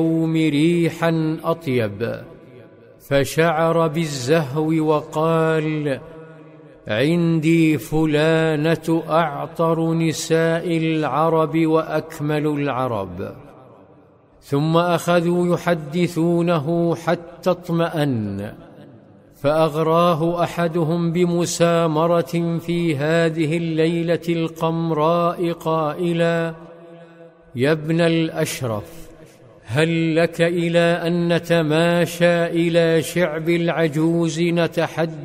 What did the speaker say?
اليوم ريحا أطيب، فشعر بالزهو وقال: عندي فلانة أعطر نساء العرب وأكمل العرب. ثم أخذوا يحدثونه حتى اطمأن، فأغراه أحدهم بمسامرة في هذه الليلة القمراء قائلا: يا ابن الأشرف، هل لك إلى أن نتماشى إلى شعب العجوز نتحدث